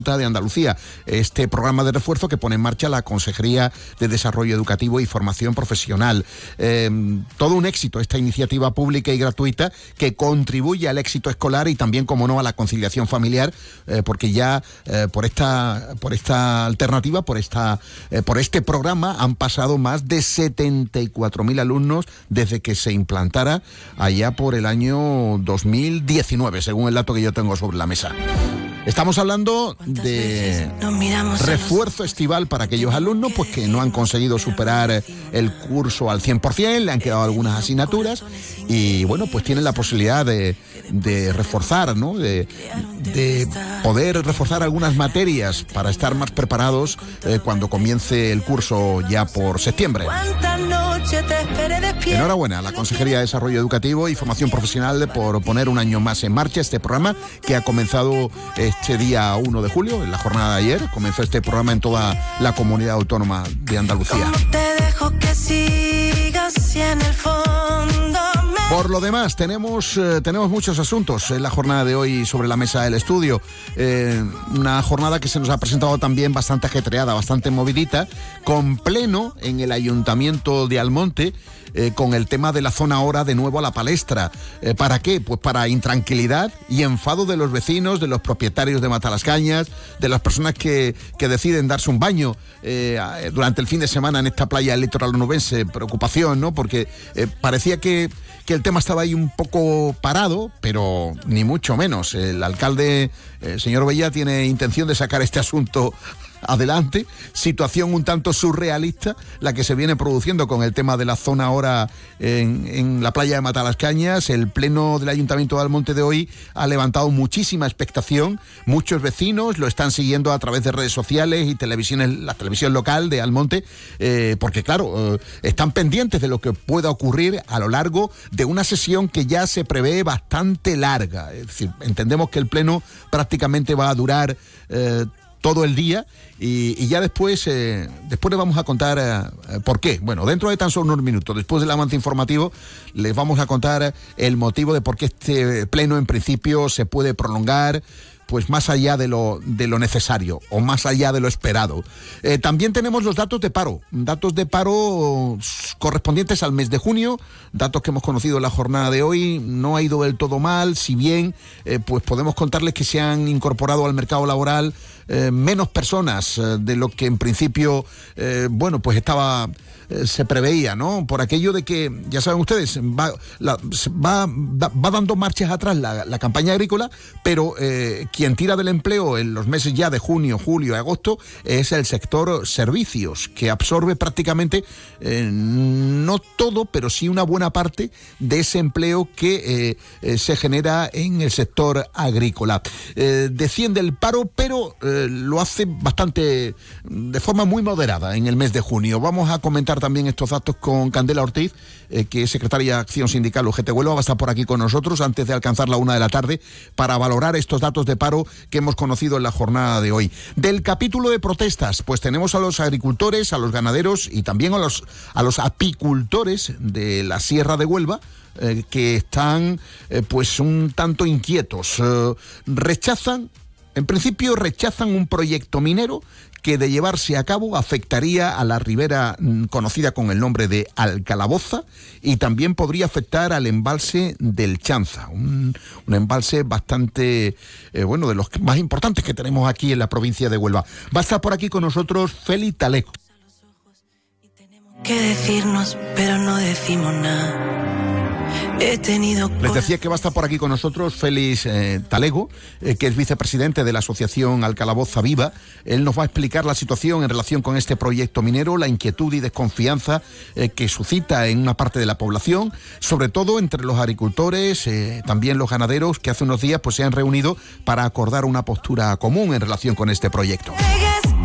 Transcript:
de Andalucía, este programa de refuerzo que pone en marcha la Consejería de Desarrollo Educativo y Formación Profesional. Todo un éxito esta iniciativa pública y gratuita que contribuye al éxito escolar y también, como no, a la conciliación familiar, porque ya por esta alternativa, por este programa han pasado más de 74.000 alumnos desde que se implantara allá por el año 2019, según el dato que yo tengo sobre la mesa. Estamos hablando de refuerzo estival para aquellos alumnos pues que no han conseguido superar el curso al 100%, le han quedado algunas asignaturas y bueno, pues tienen la posibilidad de reforzar, ¿no? De poder reforzar algunas materias para estar más preparados cuando comience el curso ya por septiembre. Enhorabuena a la Consejería de Desarrollo Educativo y Formación Profesional por poner un año más en marcha este programa que ha comenzado este día 1 de julio, en la jornada de ayer. Comenzó este programa en toda la comunidad autónoma de Andalucía. Por lo demás, tenemos muchos asuntos en la jornada de hoy sobre la mesa del estudio. Una jornada que se nos ha presentado también bastante ajetreada, bastante movidita, con pleno en el Ayuntamiento de Almonte, con el tema de la zona ahora de nuevo a la palestra. ¿Para qué? Pues para intranquilidad y enfado de los vecinos, de los propietarios de Matalascañas, de las personas que deciden darse un baño durante el fin de semana en esta playa del litoral onubense. Preocupación, ¿no? Porque parecía que el tema estaba ahí un poco parado, pero ni mucho menos. El alcalde, el señor Bella, tiene intención de sacar este asunto adelante. Situación un tanto surrealista la que se viene produciendo con el tema de la zona ahora en la playa de Matalascañas. El pleno del Ayuntamiento de Almonte de hoy ha levantado muchísima expectación. Muchos vecinos lo están siguiendo a través de redes sociales y la televisión local de Almonte, porque claro, están pendientes de lo que pueda ocurrir a lo largo de una sesión que ya se prevé bastante larga. Es decir, entendemos que el pleno prácticamente va a durar todo el día y ya después les vamos a contar por qué. Bueno, dentro de tan solo unos minutos, después del avance informativo, les vamos a contar el motivo de por qué este pleno en principio se puede prolongar pues más allá de lo necesario o más allá de lo esperado. También tenemos los datos de paro correspondientes al mes de junio, datos que hemos conocido en la jornada de hoy. No ha ido del todo mal, si bien pues podemos contarles que se han incorporado al mercado laboral menos personas de lo que en principio pues se preveía, ¿no? Por aquello de que, ya saben ustedes, va dando marchas atrás la campaña agrícola, pero quien tira del empleo en los meses ya de junio, julio y agosto es el sector servicios, que absorbe prácticamente, no todo, pero sí una buena parte de ese empleo que se genera en el sector agrícola. Desciende el paro, pero lo hace de forma muy moderada en el mes de junio. Vamos a comentar también estos datos con Candela Ortiz, que es secretaria de Acción Sindical UGT Huelva. Va a estar por aquí con nosotros antes de alcanzar la 1 de la tarde para valorar estos datos de paro que hemos conocido en la jornada de hoy. Del capítulo de protestas, pues tenemos a los agricultores, a los ganaderos y también a los apicultores de la Sierra de Huelva, que están pues un tanto inquietos. En principio rechazan un proyecto minero que, de llevarse a cabo, afectaría a la ribera conocida con el nombre de Alcalaboza y también podría afectar al embalse del Chanza, un embalse bastante, de los más importantes que tenemos aquí en la provincia de Huelva. Va a estar por aquí con nosotros Félix Talego. ¿Qué decirnos, pero no decimos nada? Les decía que va a estar por aquí con nosotros Félix Talego, que es vicepresidente de la asociación Alcalaboza Viva. Él nos va a explicar la situación en relación con este proyecto minero, la inquietud y desconfianza que suscita en una parte de la población, sobre todo entre los agricultores, también los ganaderos, que hace unos días pues se han reunido para acordar una postura común en relación con este proyecto.